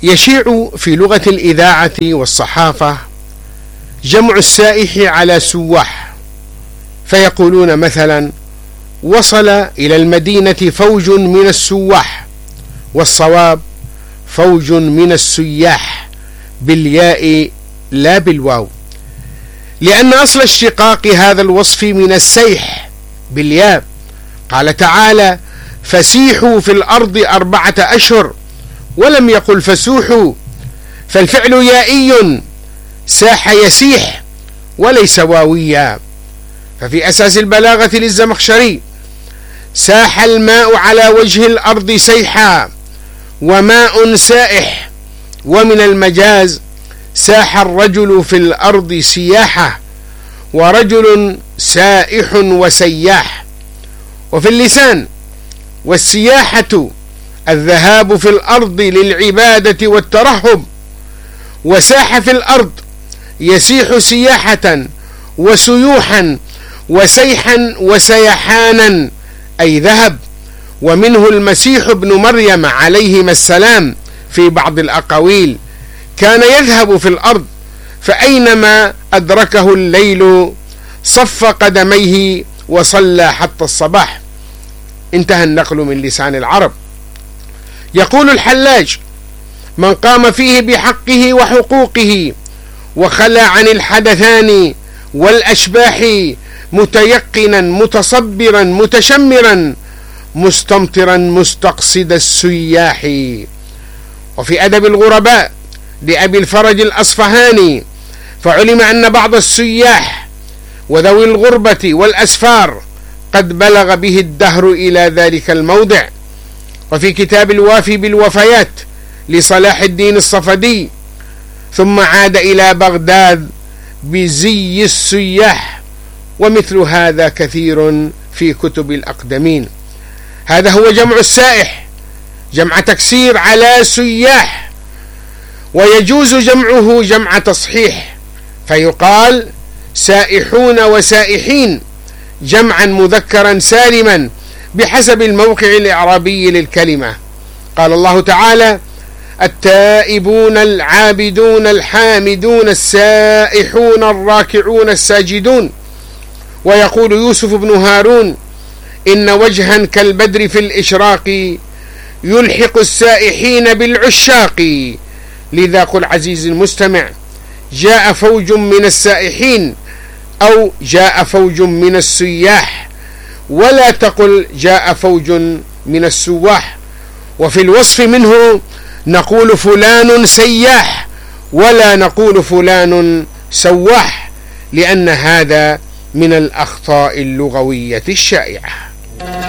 يشيع في لغة الإذاعة والصحافة جمع السائح على سواح، فيقولون مثلا: وصل إلى المدينة فوج من السواح، والصواب فوج من السياح بالياء لا بالواو، لأن أصل اشتقاق هذا الوصف من السيح بالياء. قال تعالى: فسيحوا في الأرض 4 أشهر، ولم يقل فسوحوا، فالفعل يائي ساح يسيح وليس واويا. ففي أساس البلاغة للزمخشري: ساح الماء على وجه الأرض سيحا وماء سائح. ومن المجاز: ساح الرجل في الأرض سياحة، ورجل سائح وسياح. وفي اللسان: والسياحة الذهاب في الأرض للعبادة والترهب، وساح في الأرض يسيح سياحة وسيوحا وسيحا وسيحانا أي ذهب. ومنه المسيح ابن مريم عليهما السلام في بعض الأقاويل كان يذهب في الأرض، فأينما أدركه الليل صف قدميه وصلى حتى الصباح. انتهى النقل من لسان العرب. يقول الحلاج: من قام فيه بحقه وحقوقه وخلى عن الحدثان والأشباح، متيقنا متصبرا متشمرا مستمطرا مستقصد السياح. وفي أدب الغرباء لأبي الفرج الأصفهاني: فعلم أن بعض السياح وذوي الغربة والأسفار قد بلغ به الدهر إلى ذلك الموضع. وفي كتاب الوافي بالوفيات لصلاح الدين الصفدي: ثم عاد إلى بغداد بزي السياح. ومثل هذا كثير في كتب الأقدمين. هذا هو جمع السائح، جمع تكسير على سياح. ويجوز جمعه جمع تصحيح، فيقال سائحون وسائحين جمعا مذكرا سالما بحسب الموقع الإعرابي للكلمة. قال الله تعالى: التائبون العابدون الحامدون السائحون الراكعون الساجدون. ويقول يوسف بن هارون: إن وجها كالبدر في الإشراق يلحق السائحين بالعشاق. لذا قل عزيزي المستمع: جاء فوج من السائحين أو جاء فوج من السياح، ولا تقل جاء فوج من السواح. وفي الوصف منه نقول فلان سياح ولا نقول فلان سواح، لأن هذا من الأخطاء اللغوية الشائعة.